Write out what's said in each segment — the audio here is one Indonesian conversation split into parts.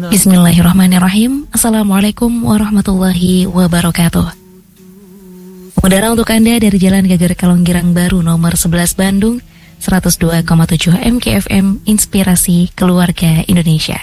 Bismillahirrahmanirrahim. Assalamualaikum warahmatullahi wabarakatuh. Udara untuk Anda dari Jalan Gagar Kalonggirang Baru nomor 11 Bandung, 102,7 MKFM, Inspirasi Keluarga Indonesia.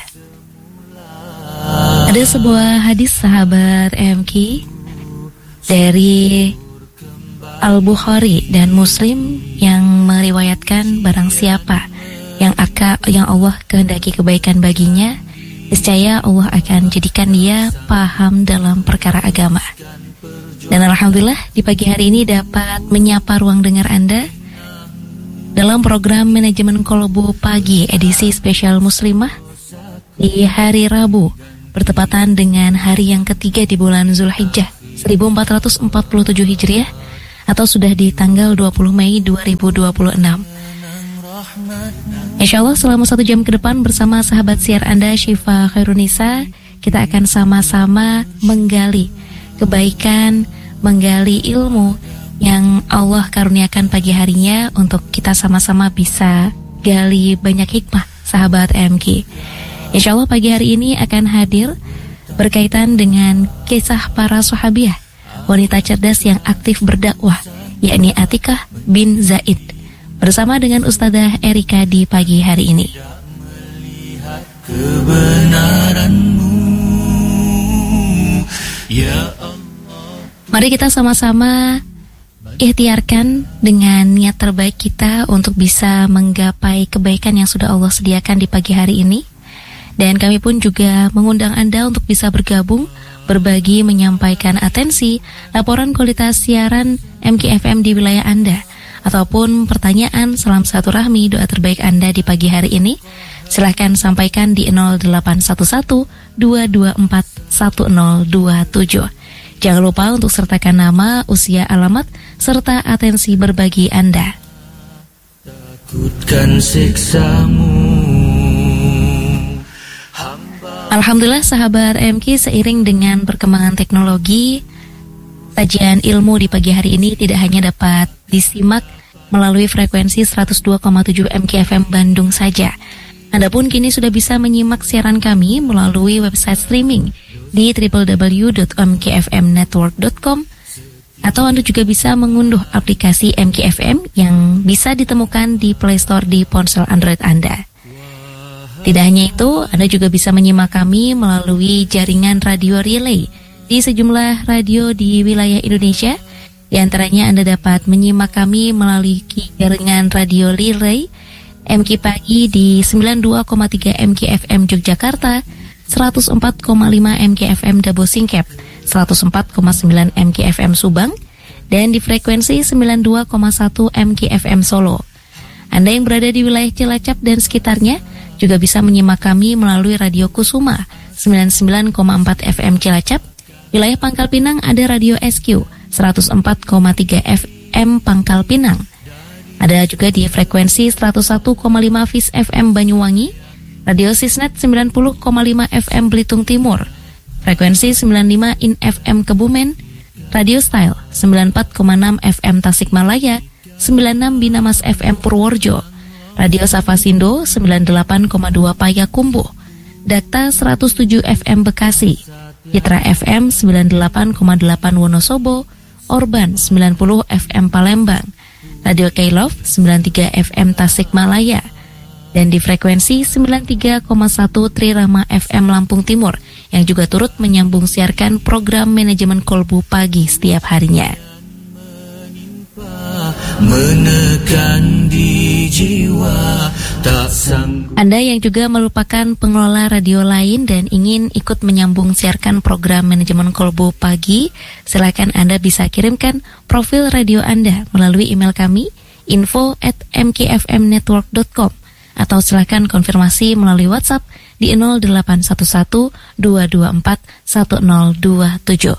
Ada sebuah hadis sahabat MK dari Al-Bukhari dan Muslim yang meriwayatkan barang siapa yang Allah kehendaki kebaikan baginya, niscaya Allah akan jadikan dia paham dalam perkara agama. Dan alhamdulillah di pagi hari ini dapat menyapa ruang dengar Anda dalam program Manajemen Kolbu Pagi edisi spesial Muslimah di hari Rabu bertepatan dengan hari yang ketiga di bulan Zulhijjah 1447 Hijriah atau sudah di tanggal 20 Mei 2026. Insya Allah selama 1 jam ke depan bersama sahabat siar Anda Syifa Khairunisa, kita akan sama-sama menggali kebaikan, menggali ilmu yang Allah karuniakan pagi harinya untuk kita sama-sama bisa gali banyak hikmah sahabat MK. Insya Allah pagi hari ini akan hadir berkaitan dengan kisah para sahabiah, wanita cerdas yang aktif berdakwah, yakni Atikah bin Zaid, bersama dengan Ustadzah Erika di pagi hari ini. Mari kita sama-sama ikhtiarkan dengan niat terbaik kita untuk bisa menggapai kebaikan yang sudah Allah sediakan di pagi hari ini. Dan kami pun juga mengundang Anda untuk bisa bergabung, berbagi, menyampaikan atensi, laporan kualitas siaran MKFM di wilayah Anda, ataupun pertanyaan, salam silaturahmi, doa terbaik Anda di pagi hari ini. Silahkan sampaikan di 0811 224 1027. Jangan lupa untuk sertakan nama, usia, alamat, serta atensi berbagi Anda. Takutkan siksamu. Alhamdulillah sahabat MK, seiring dengan perkembangan teknologi, sajian ilmu di pagi hari ini tidak hanya dapat disimak melalui frekuensi 102,7 MKFM Bandung saja. Anda pun kini sudah bisa menyimak siaran kami melalui website streaming di www.mkfmnetwork.com, atau Anda juga bisa mengunduh aplikasi MKFM yang bisa ditemukan di Play Store di ponsel Android Anda. Tidak hanya itu, Anda juga bisa menyimak kami melalui jaringan radio relay di sejumlah radio di wilayah Indonesia. Di antaranya Anda dapat menyimak kami melalui jaringan radio relay MK Pagi di 92,3 MKFM Yogyakarta, 104,5 MKFM Dabo Singkep, 104,9 MKFM Subang, dan di frekuensi 92,1 MKFM Solo. Anda yang berada di wilayah Cilacap dan sekitarnya juga bisa menyimak kami melalui Radio Kusuma 99,4 FM Cilacap. Wilayah Pangkal Pinang ada Radio SQ 104,3 FM Pangkal Pinang. Ada juga di frekuensi 101,5 Fis FM Banyuwangi, Radio Sisnet 90,5 FM Belitung Timur, frekuensi 95 In FM Kebumen, Radio Style 94,6 FM Tasikmalaya, 96 Binamas FM Purworejo, Radio Safasindo 98,2 Payakumbuh, Dakta 107 FM Bekasi, Citra FM 98,8 Wonosobo, Orban 90 FM Palembang, Radio Kailov 93 FM Tasikmalaya, dan di frekuensi 93,1 Trirama FM Lampung Timur yang juga turut menyambung siarkan program Manajemen Kolbu Pagi setiap harinya. Menekan di jiwa, tak sanggup. Anda yang juga merupakan pengelola radio lain dan ingin ikut menyambung siarkan program Manajemen Kolbu Pagi, silakan Anda bisa kirimkan profil radio Anda melalui email kami info@mkfmnetwork.com, atau silakan konfirmasi melalui WhatsApp di 0811 224 1027.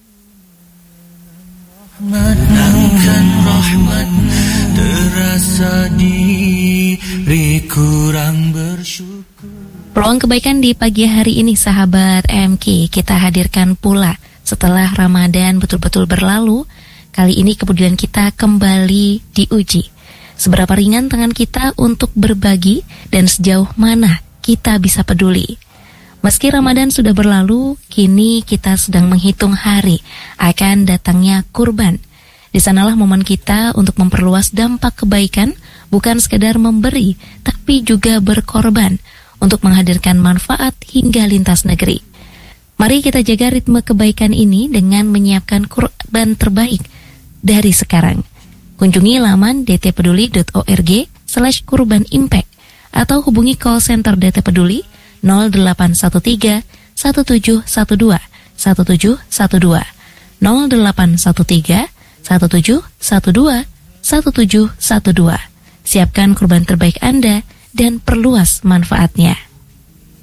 Rahmat terasa diri kurang bersyukur. Peluang kebaikan di pagi hari ini sahabat MK kita hadirkan pula setelah Ramadan betul-betul berlalu. Kali ini kemudian kita kembali diuji. Seberapa ringan tangan kita untuk berbagi dan sejauh mana kita bisa peduli. Meski Ramadan sudah berlalu, kini kita sedang menghitung hari akan datangnya kurban. Di sanalah momen kita untuk memperluas dampak kebaikan, bukan sekedar memberi, tapi juga berkorban untuk menghadirkan manfaat hingga lintas negeri. Mari kita jaga ritme kebaikan ini dengan menyiapkan kurban terbaik dari sekarang. Kunjungi laman dtpeduli.org/kurbanimpact atau hubungi call center DT Peduli 0813 1712 1712 0813 1712 1712. Siapkan kurban terbaik Anda dan perluas manfaatnya.